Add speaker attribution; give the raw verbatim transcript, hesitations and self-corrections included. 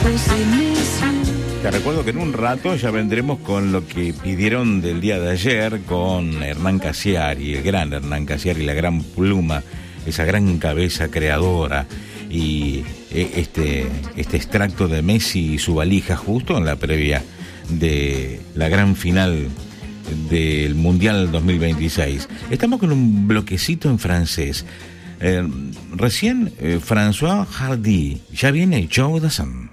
Speaker 1: Te recuerdo que en un rato ya vendremos con lo que pidieron del día de ayer con Hernán Casiari, el gran Hernán Casiari, la gran pluma, esa gran cabeza creadora, y este, este extracto de Messi y su valija justo en la previa de la gran final del Mundial dos mil veintiséis. Estamos con un bloquecito en francés. Eh, recién eh, François Hardy, ya viene Joe Dassin.